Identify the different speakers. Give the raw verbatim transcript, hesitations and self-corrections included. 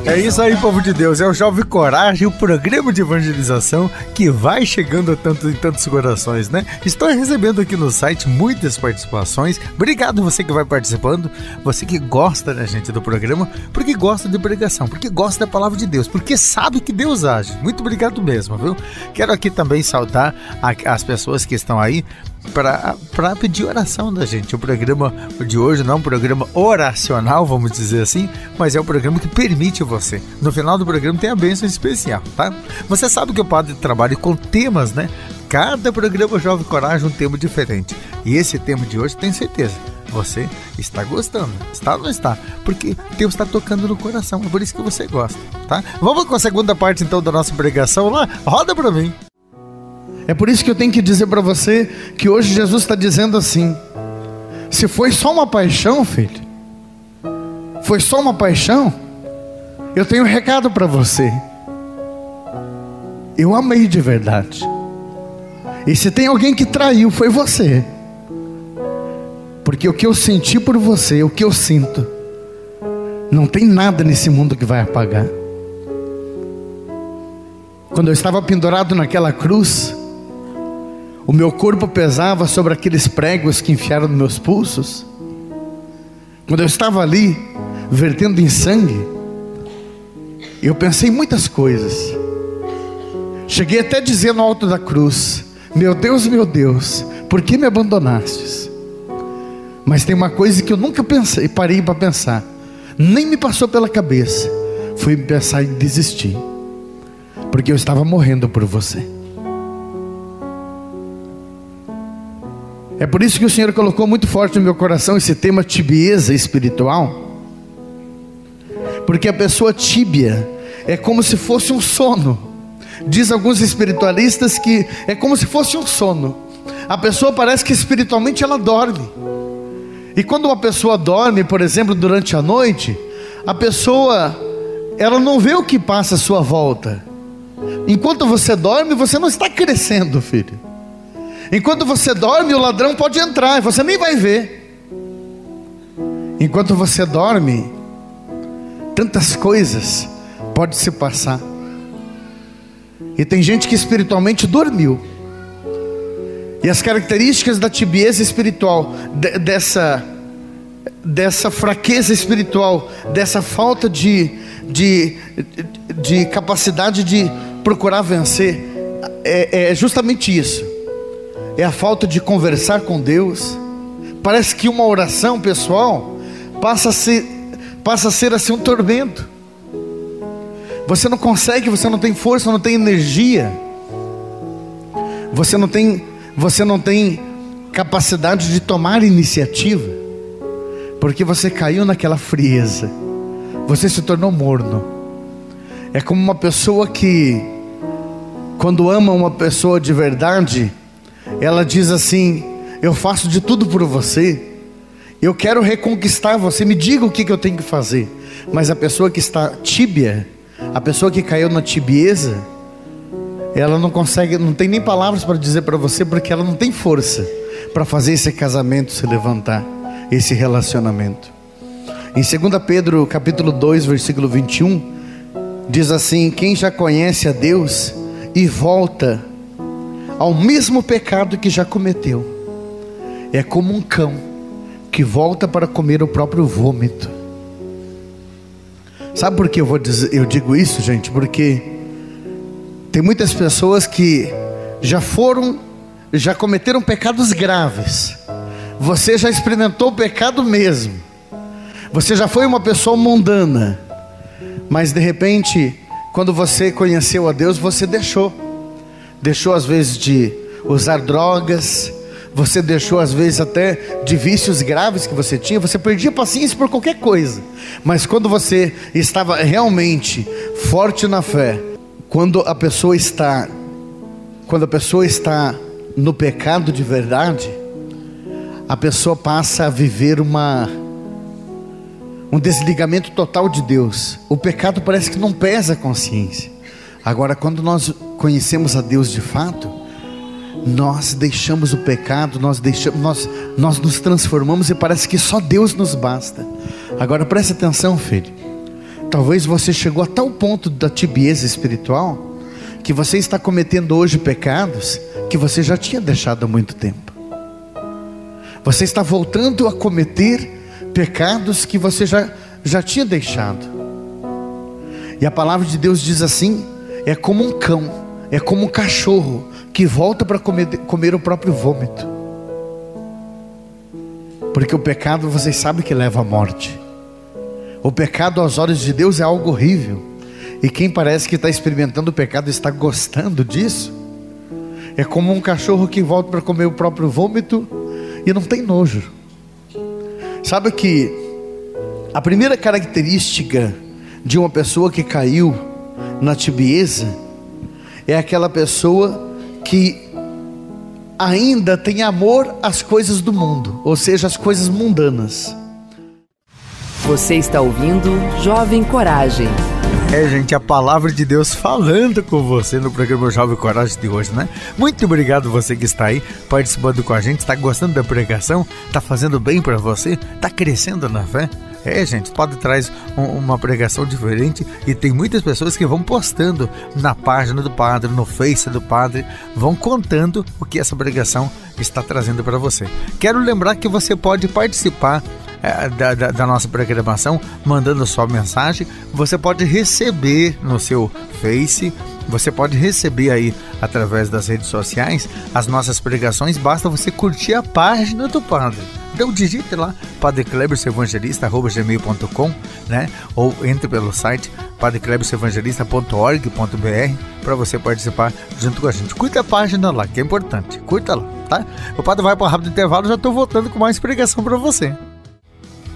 Speaker 1: É isso aí, povo de Deus, é o Jovem Coragem, o programa de evangelização que vai chegando a tanto, em tantos corações, né? Estou recebendo aqui no site muitas participações. Obrigado você que vai participando, você que gosta, né, gente, do programa, porque gosta de pregação, porque gosta da palavra de Deus, porque sabe que Deus age. Muito obrigado mesmo, viu? Quero aqui também saudar a, as pessoas que estão aí para pedir oração da gente. O programa de hoje não é um programa oracional, vamos dizer assim, mas é um programa que permite você. No final do programa tem a bênção especial, tá? Você sabe que o padre trabalha com temas, né? Cada programa Jovem Coragem um tema diferente. E esse tema de hoje, tenho certeza, você está gostando. Está ou não está? Porque Deus está tocando no coração, é por isso que você gosta, tá? Vamos com a segunda parte então da nossa pregação lá? Roda para mim. É por isso que eu tenho que dizer para você que hoje Jesus está dizendo assim: se foi só uma paixão, filho, foi só uma paixão, eu tenho um recado para você. Eu amei de verdade. E se tem alguém que traiu, foi você. Porque o que eu senti por você, o que eu sinto, não tem nada nesse mundo que vai apagar. Quando eu estava pendurado naquela cruz, o meu corpo pesava sobre aqueles pregos que enfiaram nos meus pulsos. Quando eu estava ali, vertendo em sangue, eu pensei em muitas coisas. Cheguei até a dizer no alto da cruz: meu Deus, meu Deus, por que me abandonastes? Mas tem uma coisa que eu nunca pensei, parei para pensar, nem me passou pela cabeça, foi pensar em desistir, porque eu estava morrendo por você. É por isso que o Senhor colocou muito forte no meu coração esse tema tibieza espiritual. Porque a pessoa tíbia é como se fosse um sono. Diz alguns espiritualistas que é como se fosse um sono. A pessoa parece que espiritualmente ela dorme. E quando uma pessoa dorme, por exemplo, durante a noite, a pessoa, ela não vê o que passa à sua volta. Enquanto você dorme, você não está crescendo, filho. Enquanto você dorme, o ladrão pode entrar e você nem vai ver. Enquanto você dorme, tantas coisas podem se passar. E tem gente que espiritualmente dormiu. E as características da tibieza espiritual, de, dessa, dessa fraqueza espiritual, dessa falta de, de, de capacidade de procurar vencer, é, é justamente isso. É a falta de conversar com Deus. Parece que uma oração pessoal passa a ser, passa a ser assim um tormento. Você não consegue, você não tem força, não tem energia. Você não tem, você não tem capacidade de tomar iniciativa, porque você caiu naquela frieza. Você se tornou morno. É como uma pessoa que, quando ama uma pessoa de verdade, ela diz assim: eu faço de tudo por você, eu quero reconquistar você, me diga o que, que eu tenho que fazer. Mas a pessoa que está tíbia, a pessoa que caiu na tibieza, ela não consegue, não tem nem palavras para dizer para você, porque ela não tem força para fazer esse casamento se levantar, esse relacionamento. Em segunda Pedro capítulo dois, versículo vinte e um, diz assim: quem já conhece a Deus e volta ao mesmo pecado que já cometeu, é como um cão que volta para comer o próprio vômito. Sabe por que eu, vou dizer, eu digo isso, gente? Porque tem muitas pessoas que já foram, já cometeram pecados graves. Você já experimentou o pecado mesmo. Você já foi uma pessoa mundana, mas de repente, quando você conheceu a Deus, você deixou. Deixou às vezes de usar drogas, você deixou às vezes até de vícios graves que você tinha, você perdia paciência por qualquer coisa. Mas quando você estava realmente forte na fé, quando a pessoa está, quando a pessoa está no pecado de verdade, a pessoa passa a viver uma, um desligamento total de Deus. O pecado parece que não pesa a consciência. Agora, quando nós conhecemos a Deus de fato, nós deixamos o pecado, nós, deixamos, nós, nós nos transformamos e parece que só Deus nos basta. Agora preste atenção, filho. Talvez você chegou a tal ponto da tibieza espiritual que você está cometendo hoje pecados que você já tinha deixado há muito tempo. Você está voltando a cometer pecados que você já, já tinha deixado. E a palavra de Deus diz assim: é como um cão, é como um cachorro que volta para comer, comer o próprio vômito. Porque o pecado, vocês sabem que leva à morte. O pecado aos olhos de Deus é algo horrível. E quem parece que está experimentando o pecado está gostando disso. É como um cachorro que volta para comer o próprio vômito e não tem nojo. Sabe que a primeira característica de uma pessoa que caiu na tibieza é aquela pessoa que ainda tem amor às coisas do mundo, ou seja, às coisas mundanas.
Speaker 2: Você está ouvindo Jovem Coragem.
Speaker 3: É, gente, a palavra de Deus falando com você no programa Jovem Coragem de hoje, né? Muito obrigado você que está aí participando com a gente, está gostando da pregação, está fazendo bem para você, está crescendo na fé. É, gente, pode trazer um, uma pregação diferente e tem muitas pessoas que vão postando na página do Padre, no Face do Padre, vão contando o que essa pregação está trazendo para você. Quero lembrar que você pode participar é, da, da, da nossa programação, mandando sua mensagem. Você pode receber no seu Face, você pode receber aí através das redes sociais as nossas pregações. Basta você curtir a página do Padre. Então digite lá Padre Cleberson Evangelista arroba gmail ponto com, né? Ou entre pelo site padre cleberson evangelista ponto org ponto br para você participar junto com a gente. Curta a página lá, que é importante. Curta lá, tá? O Padre vai para um rápido intervalo, já estou voltando com mais pregação para você.